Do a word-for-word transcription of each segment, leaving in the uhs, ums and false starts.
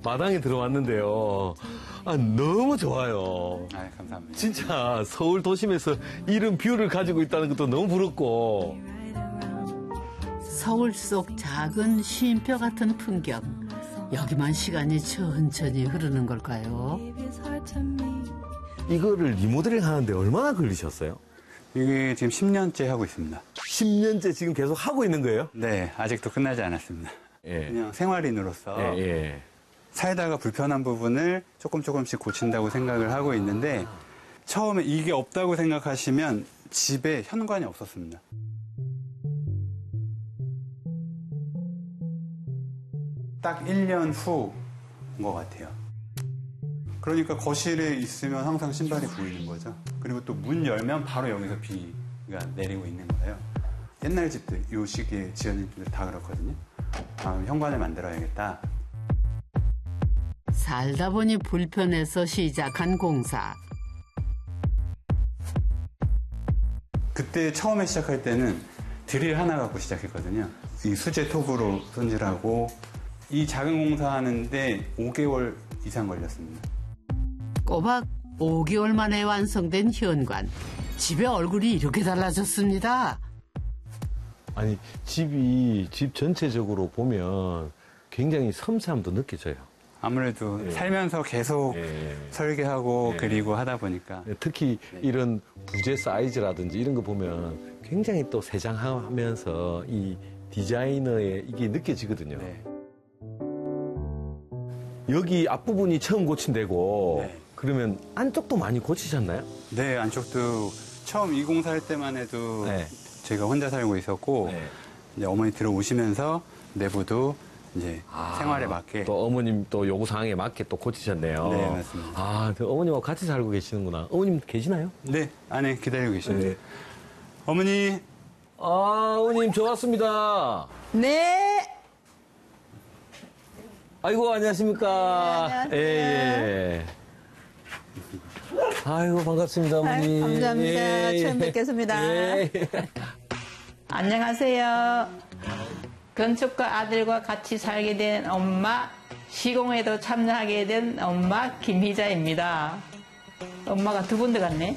마당에 들어왔는데요. 아, 너무 좋아요. 아, 감사합니다. 진짜 서울 도심에서 이런 뷰를 가지고 있다는 것도 너무 부럽고. 서울 속 작은 쉼표 같은 풍경. 여기만 시간이 천천히 흐르는 걸까요? 이거를 리모델링 하는데 얼마나 걸리셨어요? 이게 지금 십 년째 하고 있습니다. 십 년째 지금 계속 하고 있는 거예요? 네, 아직도 끝나지 않았습니다. 예. 그냥 생활인으로서 예, 예. 살다가 불편한 부분을 조금 조금씩 고친다고 생각을 하고 있는데 처음에 이게 없다고 생각하시면 집에 현관이 없었습니다. 딱 일 년 후인 것 같아요. 그러니까 거실에 있으면 항상 신발이 보이는 거죠. 그리고 또 문 열면 바로 여기서 비가 내리고 있는 거예요. 옛날 집들, 이 시기에 지어진 집들 다 그렇거든요. 아, 현관을 만들어야겠다. 살다 보니 불편해서 시작한 공사. 그때 처음에 시작할 때는 드릴 하나 갖고 시작했거든요. 이 수제 톱으로 손질하고 이 작은 공사하는데 오 개월 이상 걸렸습니다. 꼬박 오 개월 만에 완성된 현관. 집의 얼굴이 이렇게 달라졌습니다. 아니, 집이, 집 전체적으로 보면 굉장히 섬세함도 느껴져요. 아무래도 예. 살면서 계속 예. 설계하고 예. 그리고 하다 보니까 특히 네. 이런 부재 사이즈라든지 이런 거 보면 굉장히 또 세장하면서 이 디자이너의 이게 느껴지거든요. 네. 여기 앞부분이 처음 고친 데고 네. 그러면 안쪽도 많이 고치셨나요? 네, 안쪽도 처음 이 공사할 때만 해도 네. 제가 혼자 살고 있었고 네. 이제 어머니 들어오시면서 내부도 이제 아, 생활에 맞게 또 어머님 또 요구사항에 맞게 또 고치셨네요. 네, 맞습니다. 아, 그 어머님하고 같이 살고 계시는구나. 어머님 계시나요? 네, 안에 기다리고 계십니다. 네. 어머니, 아, 어머님 저 왔습니다. 네. 아이고, 안녕하십니까. 네, 안녕하세요. 예, 예. 아이고, 반갑습니다, 어머니. 아유, 감사합니다. 예, 처음 뵙겠습니다. 예. 안녕하세요. 건축가 아들과 같이 살게 된 엄마, 시공에도 참여하게 된 엄마 김희자입니다. 엄마가 두 번 더 갔네.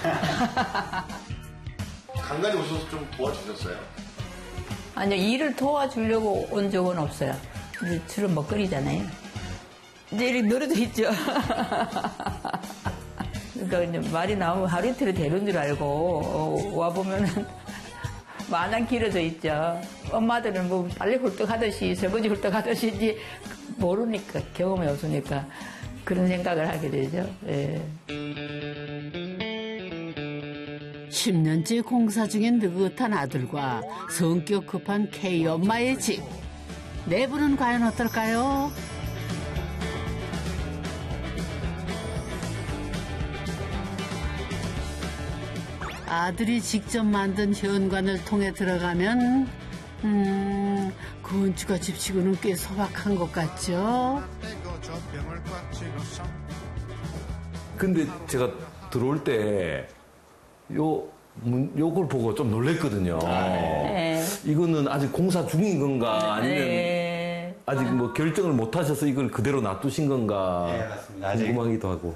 간간히 오셔서 좀 도와주셨어요? 아니요, 일을 도와주려고 온 적은 없어요. 이제 주로 먹거리잖아요. 이제 이렇게 늘어져 있죠. 그러니까 이제 말이 나오면 하루 이틀에 되는 줄 알고 어, 와보면은 마냥 길어져 있죠. 엄마들은 뭐 빨리 훌떡하듯이 설거지 훌떡하듯이 이제 모르니까 경험이 없으니까 그런 생각을 하게 되죠. 예. 십 년째 공사 중인 느긋한 아들과 성격 급한 K 엄마의 집. 내부는 과연 어떨까요? 아들이 직접 만든 현관을 통해 들어가면 음, 건축가 집치고는 꽤 소박한 것 같죠? 근데 제가 들어올 때 요, 문, 요걸 보고 좀 놀랬거든요. 네. 이거는 아직 공사 중인 건가 아니면 네. 아직 뭐 결정을 못 하셔서 이걸 그대로 놔두신 건가 네, 맞습니다. 아직. 궁금하기도 하고.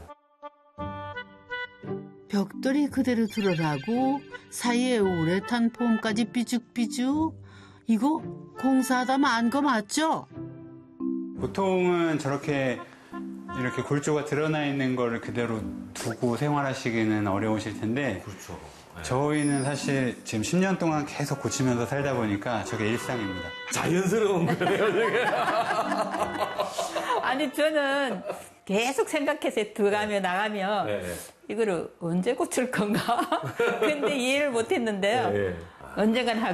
벽돌이 그대로 드러나고 사이에 우레탄 폼까지 삐죽삐죽. 이거 공사하다 만 거 맞죠? 보통은 저렇게 이렇게 골조가 드러나 있는 거를 그대로 두고 생활하시기는 어려우실 텐데 그렇죠. 저희는 사실 지금 십 년 동안 계속 고치면서 살다 보니까 저게 일상입니다. 자연스러운 거네요, 저게. 아니 저는 계속 생각해서 들어가며 나가며 네, 네. 이거를 언제 고칠 건가? 근데 이해를 못 했는데요. 네. 언젠간 할